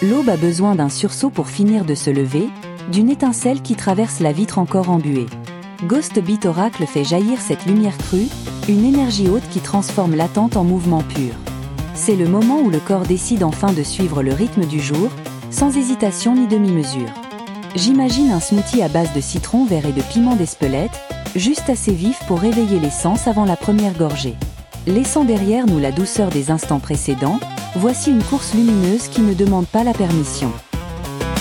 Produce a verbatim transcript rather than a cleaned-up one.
L'aube a besoin d'un sursaut pour finir de se lever, d'une étincelle qui traverse la vitre encore embuée. Ghost Beat Oracle fait jaillir cette lumière crue, une énergie haute qui transforme l'attente en mouvement pur. C'est le moment où le corps décide enfin de suivre le rythme du jour, sans hésitation ni demi-mesure. J'imagine un smoothie à base de citron vert et de piment d'Espelette, juste assez vif pour réveiller les sens avant la première gorgée. Laissant derrière nous la douceur des instants précédents, voici une course lumineuse qui ne demande pas la permission.